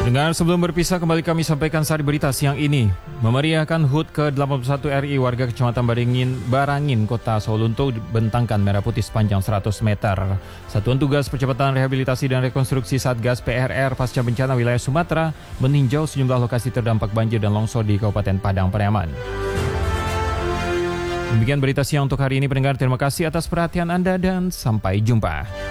Pendengar, sebelum berpisah kembali kami sampaikan sari berita siang ini. Memeriahkan HUT ke-81 RI warga Kecamatan Barangin, Kota Sawalunto bentangkan merah putih sepanjang 100 meter. Satuan Tugas Percepatan Rehabilitasi dan Rekonstruksi Satgas PRR Pasca Bencana Wilayah Sumatera meninjau sejumlah lokasi terdampak banjir dan longsor di Kabupaten Padang Pariaman. Demikian berita siang untuk hari ini, pendengar. Terima kasih atas perhatian Anda dan sampai jumpa.